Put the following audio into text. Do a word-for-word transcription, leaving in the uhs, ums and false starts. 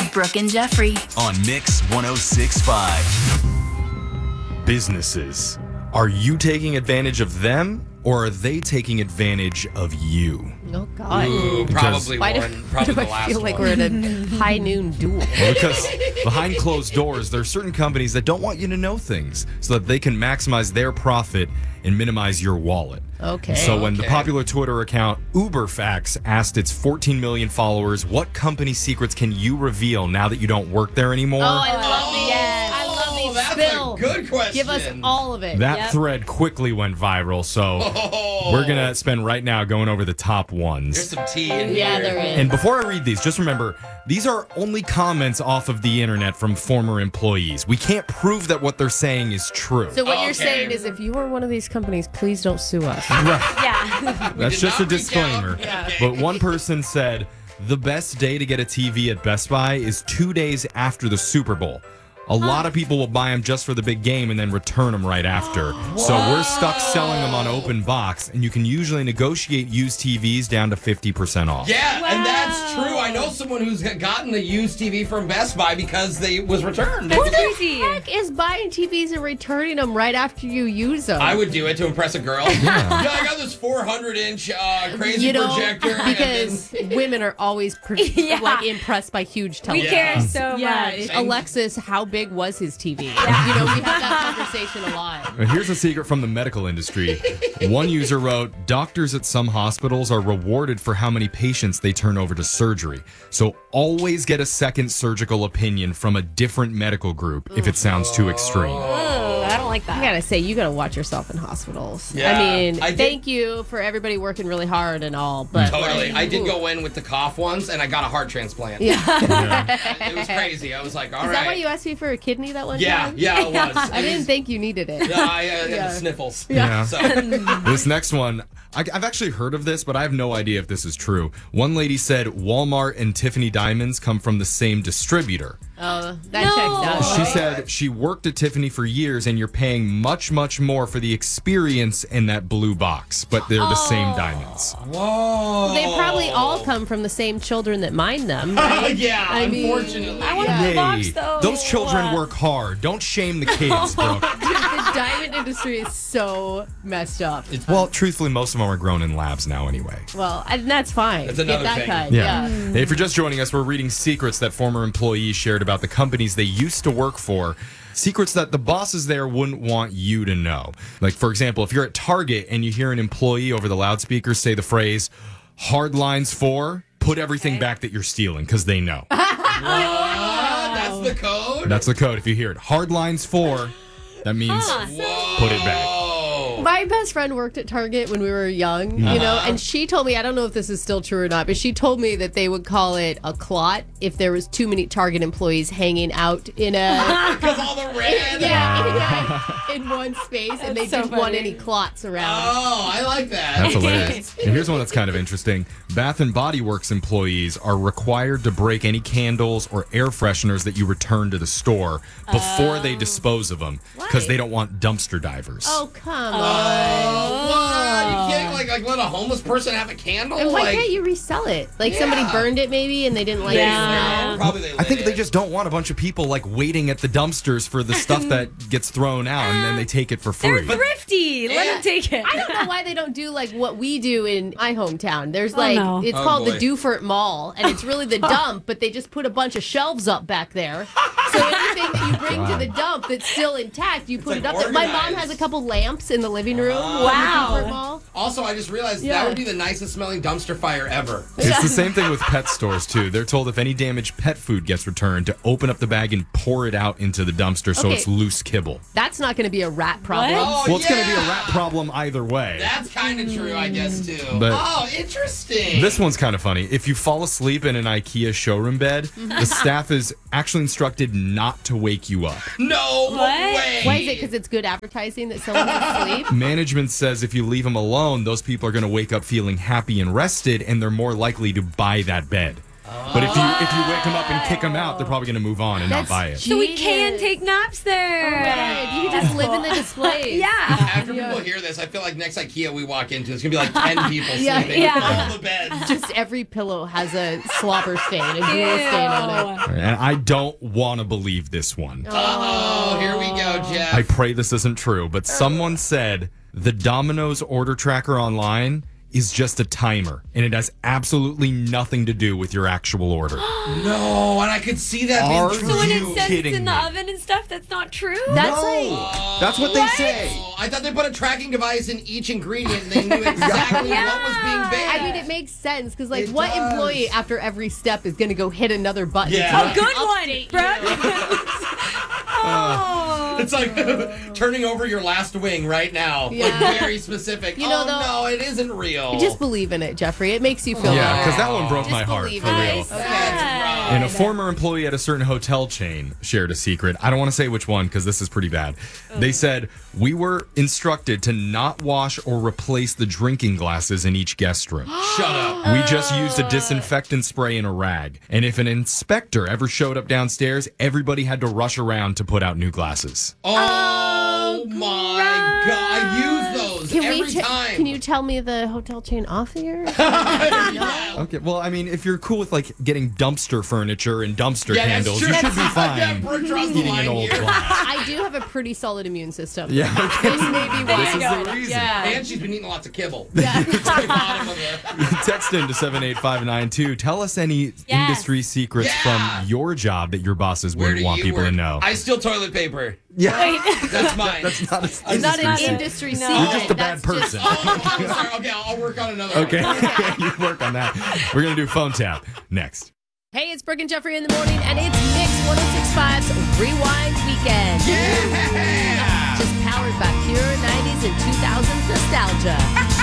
with Brooke and Jeffrey on Mix one oh six point five. Businesses. Are you taking advantage of them, or are they taking advantage of you? Oh, God. Ooh, probably Why one. do, Probably do the I last feel like one. we're in a high noon duel? Well, because behind closed doors, there are certain companies that don't want you to know things so that they can maximize their profit and minimize your wallet. Okay. So when the Okay. popular Twitter account UberFacts asked its fourteen million followers, what company secrets can you reveal now that you don't work there anymore? Oh, I love these. Yes. I love these. That's Spill. a good question. Give us all of it. That Yep. thread quickly went viral, so Oh. we're going to spend right now going over the top ones. There's some tea in Yeah, here. there is. And before I read these, just remember, these are only comments off of the internet from former employees. We can't prove that what they're saying is true. So what Okay. you're saying is if you are one of these companies, please don't sue us. Yeah. That's did just a not reach disclaimer. out. Yeah. But one person said, the best day to get a T V at Best Buy is two days after the Super Bowl. A lot of people will buy them just for the big game and then return them right after. So we're stuck selling them on open box, and you can usually negotiate used T Vs down to fifty percent off. Yeah, and that's true. I know someone who's gotten a used T V from Best Buy because they was returned. That's crazy. Heck is buying T Vs and returning them right after you use them. I would do it to impress a girl. Yeah, I got this four hundred inch uh, crazy you know, projector. and because women are always per- Yeah. like impressed by huge We televisions. care so Yeah, much. it- Alexis, how big was his T V? You know, we have that conversation a lot. Now, here's a secret from the medical industry. One user wrote, doctors at some hospitals are rewarded for how many patients they turn over to surgery. So always get a second surgical opinion from a different medical group if it sounds too extreme. Oh, I don't like I that. gotta say, you gotta watch yourself in hospitals. Yeah, I mean, I did- thank you for everybody working really hard and all, but Totally. like, I did ooh. go in with the cough once, and I got a heart transplant. Yeah. It was crazy. I was like, all Is right. that why you asked me for a kidney that one Yeah, time? yeah, it was. I didn't think you needed it. Yeah, I uh, got Yeah. the sniffles. Yeah. So, This next one, I, I've actually heard of this, but I have no idea if this is true. One lady said Walmart and Tiffany Diamonds come from the same distributor. Oh, that No. checks out. She said she worked at Tiffany for years and you're paying much, much more for the experience in that blue box, but they're the same diamonds. whoa. They probably all come from the same children that mine them. Right? yeah, I mean, unfortunately. I want Yeah. a box, though. Those children work hard. Don't shame the kids, Brooke. The diamond industry is so messed up. Well, truthfully, most of them are grown in labs now anyway. Well, and that's fine. That's Get another that thing. kind. Yeah. Yeah. If you're just joining us, we're reading secrets that former employees shared about the companies they used to work for. Secrets that the bosses there wouldn't want you to know. Like, for example, if you're at Target and you hear an employee over the loudspeaker say the phrase, hard lines for, put everything back that you're stealing, because they know. Ah, that's the code? That's the code. If you hear it, hard lines for, that means Whoa. put it back. My best friend worked at Target when we were young, you know, and she told me, I don't know if this is still true or not, but she told me that they would call it a clot if there was too many Target employees hanging out in a Because all the red. yeah, in, in one space, and they That's so didn't want funny. any clots around. Oh, I like that. That's hilarious. And here's one that's kind of interesting. Bath and Body Works employees are required to break any candles or air fresheners that you return to the store before they dispose of them because they don't want dumpster divers. Oh, come Oh, on. what? You can't like like let a homeless person have a candle? And why like, can't you resell it? Like somebody Yeah. burned it maybe and they didn't like They, it. Yeah. Probably they I think lit they it. just don't want a bunch of people like waiting at the dumpsters for the stuff that gets thrown out and then they take it for They're free. thrifty. Let Yeah. them take it. I don't know why they don't do like what we do in my hometown. There's like no. it's Oh, called boy. the Dufert Mall, and it's really the dump, but they just put a bunch of shelves up back there. So anything that you bring to the dump that's still intact, you put like it up there. My mom organized. has a couple lamps in the living room. Oh. Wow. At the Dufert Mall. Also, I just realized Yeah. that would be the nicest smelling dumpster fire ever. It's the same thing with pet stores, too. They're told if any damaged pet food gets returned to open up the bag and pour it out into the dumpster so Okay. it's loose kibble. That's not going to be a rat problem. Oh, Well, it's going to be a yeah. rat problem either way. That's kind of true, I guess, too. But- oh, interesting. This one's kind of funny. If you fall asleep in an IKEA showroom bed, the staff is actually instructed not to wake you up. no What? way. Why is it? Because it's good advertising that someone's asleep? Management says if you leave them alone, those people are going to wake up feeling happy and rested, and they're more likely to buy that bed. But if you if you wake them up and kick them out, they're probably going to move on and not That's buy it. So we genius. can take naps there. Right. You can just live in the displays. Yeah. After people hear this, I feel like next IKEA we walk into, it's gonna be like ten people Yeah. sleeping Yeah. on the beds. Just every pillow has a slobber stain, a drool stain on it. And I don't want to believe this one. Oh, here we go, Jeff. I pray this isn't true, but someone said the Domino's order tracker online is just a timer, and it has absolutely nothing to do with your actual order. No, and I could see that Are being true. So when you it says it's kidding in the me? oven and stuff, that's not true? That's No. like That's what they say. Oh, I thought they put a tracking device in each ingredient and they knew exactly Yeah. what was being baked. I mean, it makes sense because, like, It what does. employee after every step is going to go hit another button? Yeah. A good one, Brooke. Oh. It's like turning over your last wing right now. Yeah. Like very specific. You know, oh, though- no, it isn't real. Just believe in it, Jeffrey. It makes you feel Yeah, better. because that one broke Just my heart, believe for in it. real. Sad. And a former employee at a certain hotel chain shared a secret. I don't want to say which one because this is pretty bad. They said, we were instructed to not wash or replace the drinking glasses in each guest room. Shut up. We just used a disinfectant spray and a rag. And if an inspector ever showed up downstairs, everybody had to rush around to put out new glasses. Oh, my God. I use those Can every we? T- time. Can you tell me the hotel chain off the air? Yeah. Okay, well, I mean, if you're cool with like getting dumpster furniture and dumpster Yeah, that's candles, true. you should be Yeah, fine Brooke draws the eating line an old here. glass. I do have a pretty solid immune system. Yeah, okay. This may be This why. is the reason. Yeah. And she's been eating lots of kibble. Yeah. It's the bottom of the- Text in to seven eight five nine two. Tell us any Yes. industry secrets Yeah. from your job that your bosses Where wouldn't do want you people work? to know. I steal toilet paper. yeah, That's mine. that's not a It's not an industry secret. industry No. secret. You're just a bad That's just- person. Oh, I'm sorry. Okay, I'll, I'll work on another Okay, one. you work on that. We're gonna do phone tap next. Hey, it's Brooke and Jeffrey in the morning, and it's Mix ten sixty-five's Rewind Weekend. Yeah! Just powered by pure nineties and two thousands nostalgia.